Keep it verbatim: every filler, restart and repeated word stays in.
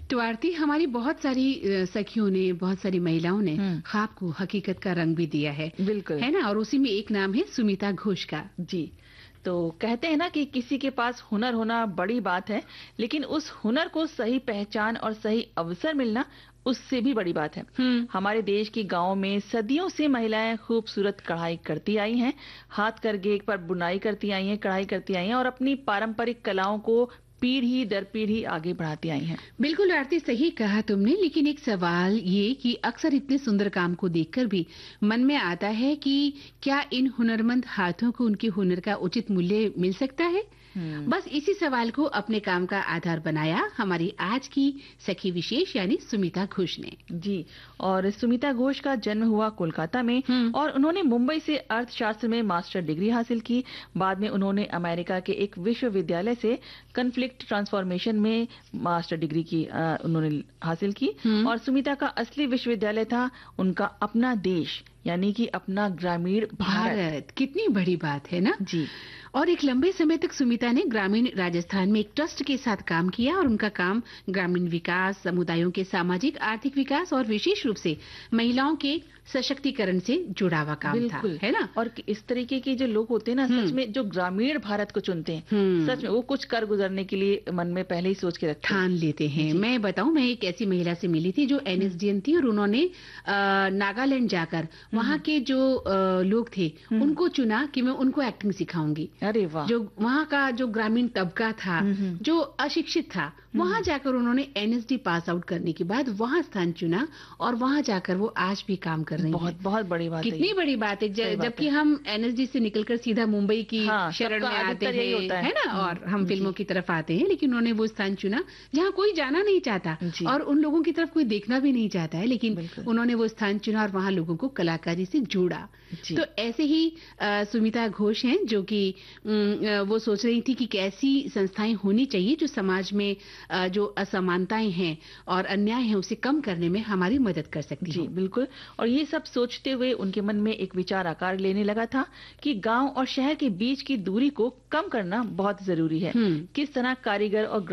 तो आरती, हमारी बहुत सारी अ, सखियों ने, बहुत सारी महिलाओं ने हम्म। ख्वाब को हकीकत का रंग भी दिया है, बिल्कुल। है ना? और उसी में एक नाम है सुमिता घोष का। जी। तो कहते हैं ना कि किसी के पास हुनर होना बड़ी बात है, लेकिन उस हुनर को सही पहचान और सही अवसर मिलना उससे भी बड़ी बात है। हम्म। हमारे देश के गांवों में सदियों से महिलाएं खूबसूरत कढ़ाई करती आई हैं, हाथ करघे पर बुनाई करती आई हैं, कढ़ाई करती आई हैं और अपनी पारंपरिक कलाओं को पीढ़ी दर पीढ़ी आगे बढ़ाती आई हैं। बिल्कुल आरती, सही कहा तुमने। लेकिन एक सवाल ये कि अक्सर इतने सुंदर काम को देखकर भी मन में आता है कि क्या इन हुनरमंद हाथों को उनके हुनर का उचित मूल्य मिल सकता है? हम्म। बस इसी सवाल को अपने काम का आधार बनाया हमारी आज की सखी विशेष यानी सुमिता घोष ने। जी। और सुमिता घोष का जन्म हुआ कोलकाता में हम्म। और उन्होंने मुंबई से अर्थशास्त्र में मास्टर डिग्री हासिल की। बाद में उन्होंने अमेरिका के एक विश्वविद्यालय से कॉन्फ्लिक्ट ट्रांसफॉर्मेशन में मास्टर डिग्री की अ, उन्होंने हासिल की। हम्म। और सुमिता का असली विश्वविद्यालय था उनका अपना देश, यानी कि अपना ग्रामीण भारत। भारत, कितनी बड़ी बात है ना? जी। और एक लंबे समय तक सुमिता ने ग्रामीण राजस्थान में एक ट्रस्ट के साथ काम किया और उनका काम ग्रामीण विकास, समुदायों के सामाजिक आर्थिक विकास और विशेष रूप से महिलाओं के सशक्तिकरण से जुड़ा हुआ काम था, बिल्कुल। है ना? और इस तरीके के जो लोग होते हैं ना, सच में जो ग्रामीण भारत को चुनते हैं, हम्म। सच में वो कुछ कर गुजरने के लिए मन में पहले ही सोच के रखते हैं। ठान लेते हैं। जी। मैं बताऊं, मैं एक ऐसी महिला से मिली थी जो एनएसडीएन थी और उन्होंने अ, नागालैंड जाकर वहां के जो अ, लोग थे उनको चुना कि मैं उनको एक्टिंग सिखाऊंगी। अरे वाह। जो वहाँ का जो ग्रामीण तबका था, हम्म। जो अशिक्षित था, वहाँ जाकर उन्होंने एनएसडी पास आउट करने के बाद वहाँ स्थान चुना और वहाँ जाकर वो आज भी काम कर रही बहुत हैं। बहुत बड़ी बात है कितनी ये। बड़ी बात है। ज- सही बात जबकि है। हम एनएसडी से निकलकर सीधा मुंबई की हाँ, शरण सबका में आते अधिकतर यही होता हैं, है। है ना? और हम्म, हम जी। फिल्मों की तरफ आते हैं, लेकिन उन्होंने वो स्थान चुना जहाँ कोई जाना नहीं चाहता जी। और उन लोगों की तरफ कोई देखना भी नहीं चाहता है, लेकिन बिल्कुल। उन्होंने वो स्थान चुना और वहाँ लोगों को कलाकारी से जोड़ा। जी। तो ऐसे ही अ, सुमिता घोष हैं जो कि उम, अ, वो सोच रही थी कि कैसी संस्थाएं होनी चाहिए जो समाज में अ, जो असमानताएं हैं और अन्याय है उसे कम करने में हमारी मदद कर सकती जी हो। बिल्कुल। और ये सब सोचते हुए उनके मन में एक विचार आकार लेने लगा था कि गांव और शहर के बीच की दूरी को कम करना बहुत जरूरी है। हम्म। किस तरह कारीगर और